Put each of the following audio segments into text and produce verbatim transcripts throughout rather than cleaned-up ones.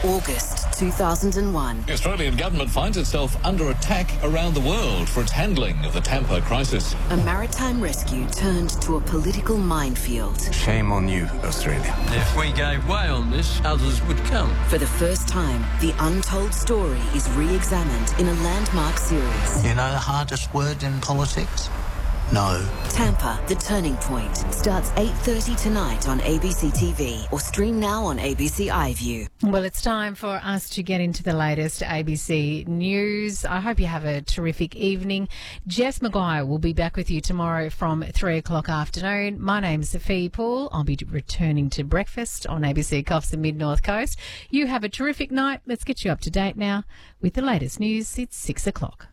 August two thousand one. The Australian government finds itself under attack around the world for its handling of the Tampa crisis. A maritime rescue turned to a political minefield. Shame on you, Australia. If we gave way on this, others would come. For the first time, the untold story is re-examined in a landmark series. You know the hardest word in politics? No. Tampa, The Turning Point, starts eight thirty tonight on A B C T V or stream now on A B C iView. Well, it's time for us to get into the latest A B C news. I hope you have a terrific evening. Jess Maguire will be back with you tomorrow from three o'clock afternoon. My name's Sophie Paul. I'll be returning to breakfast on A B C Coffs and Mid-North Coast. You have a terrific night. Let's get you up to date now with the latest news. It's six o'clock.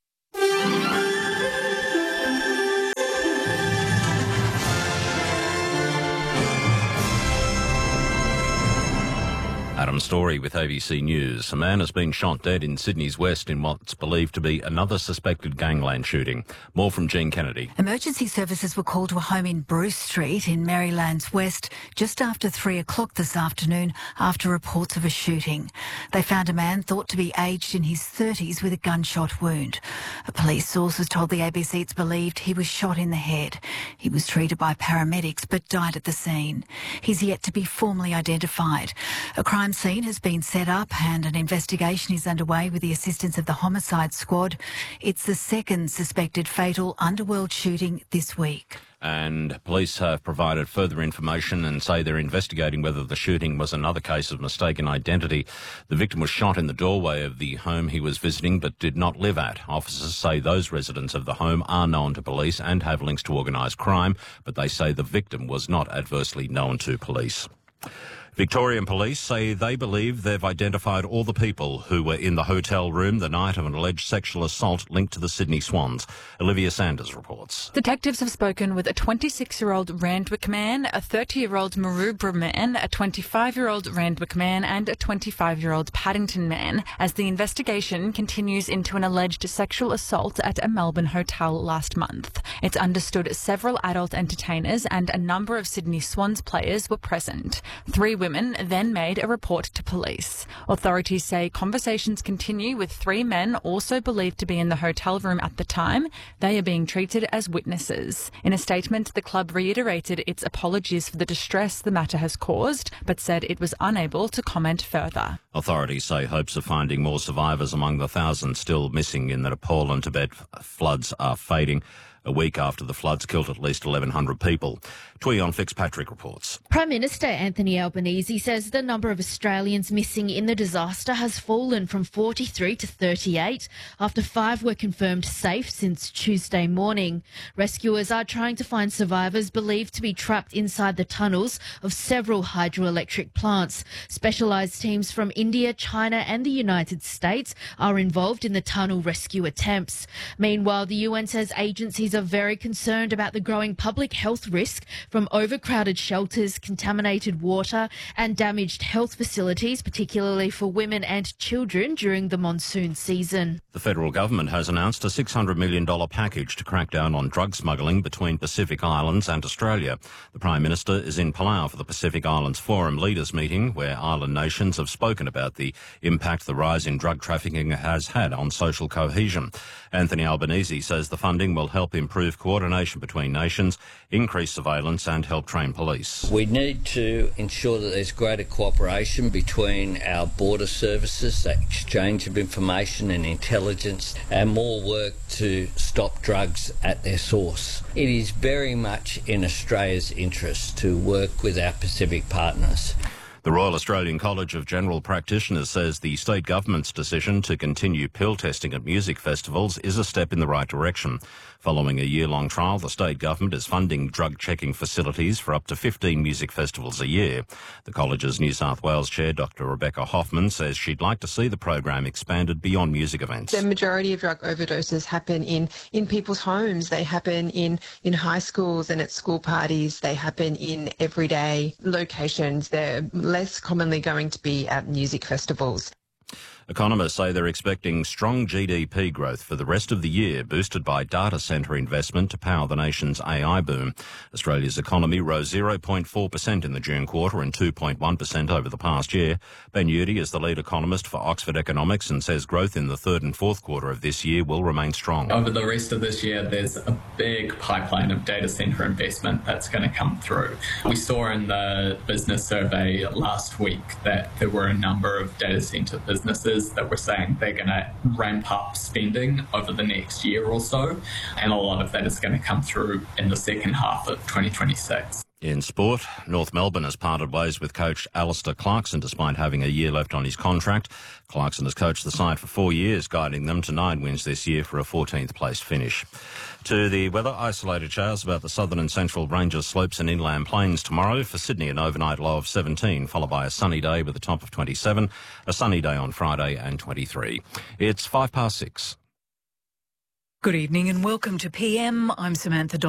Adam Story with A B C News. A man has been shot dead in Sydney's west in what's believed to be another suspected gangland shooting. More from Jean Kennedy. Emergency services were called to a home in Bruce Street in Maryland's west just after three o'clock this afternoon after reports of a shooting. They found a man thought to be aged in his thirties with a gunshot wound. A police source has told the A B C it's believed he was shot in the head. He was treated by paramedics but died at the scene. He's yet to be formally identified. A crime scene has been set up and an investigation is underway with the assistance of the homicide squad. It's the second suspected fatal underworld shooting this week. And police have provided further information and say they're investigating whether the shooting was another case of mistaken identity. The victim was shot in the doorway of the home he was visiting but did not live at. Officers say those residents of the home are known to police and have links to organised crime, but they say the victim was not adversely known to police. Victorian police say they believe they've identified all the people who were in the hotel room the night of an alleged sexual assault linked to the Sydney Swans. Olivia Sanders reports. Detectives have spoken with a twenty-six-year-old Randwick man, a thirty-year-old Maroubra man, a twenty-five-year-old Randwick man and a twenty-five-year-old Paddington man as the investigation continues into an alleged sexual assault at a Melbourne hotel last month. It's understood several adult entertainers and a number of Sydney Swans players were present. Three women then made a report to police. Authorities say conversations continue with three men also believed to be in the hotel room at the time. They are being treated as witnesses. In a statement, the club reiterated its apologies for the distress the matter has caused, but said it was unable to comment further. Authorities say hopes of finding more survivors among the thousands still missing in the Nepal and Tibet floods are fading. A week after the floods killed at least eleven hundred people. Tuion Fitzpatrick reports. Prime Minister Anthony Albanese says the number of Australians missing in the disaster has fallen from forty-three to thirty-eight after five were confirmed safe since Tuesday morning. Rescuers are trying to find survivors believed to be trapped inside the tunnels of several hydroelectric plants. Specialised teams from India, China and the United States are involved in the tunnel rescue attempts. Meanwhile, the U N says agencies are very concerned about the growing public health risk from overcrowded shelters, contaminated water and damaged health facilities, particularly for women and children during the monsoon season. The federal government has announced a six hundred million dollars package to crack down on drug smuggling between Pacific Islands and Australia. The Prime Minister is in Palau for the Pacific Islands Forum Leaders meeting, where island nations have spoken about the impact the rise in drug trafficking has had on social cohesion. Anthony Albanese says the funding will help improve coordination between nations, increase surveillance and help train police. We need to ensure that there's greater cooperation between our border services, the exchange of information and intelligence, and more work to stop drugs at their source. It is very much in Australia's interest to work with our Pacific partners. The Royal Australian College of General Practitioners says the state government's decision to continue pill testing at music festivals is a step in the right direction. Following a year-long trial, the state government is funding drug-checking facilities for up to fifteen music festivals a year. The college's New South Wales chair, Doctor Rebecca Hoffman, says she'd like to see the program expanded beyond music events. The majority of drug overdoses happen in, in people's homes. They happen in, in high schools and at school parties. They happen in everyday locations. They're less commonly going to be at music festivals. Economists say they're expecting strong G D P growth for the rest of the year, boosted by data centre investment to power the nation's A I boom. Australia's economy rose zero point four percent in the June quarter and two point one percent over the past year. Ben Udy is the lead economist for Oxford Economics and says growth in the third and fourth quarter of this year will remain strong. Over the rest of this year, there's a big pipeline of data centre investment that's going to come through. We saw in the business survey last week that there were a number of data centre businesses that were saying they're going to ramp up spending over the next year or so, and a lot of that is going to come through in the second half of twenty twenty-six. In sport, North Melbourne has parted ways with coach Alistair Clarkson despite having a year left on his contract. Clarkson has coached the side for four years, guiding them to nine wins this year for a fourteenth place finish. To the weather, isolated showers about the southern and central ranges, slopes and inland plains tomorrow. For Sydney, an overnight low of seventeen, followed by a sunny day with a top of twenty-seven, a sunny day on Friday and twenty-three. It's five past six. Good evening and welcome to P M. I'm Samantha Dawson.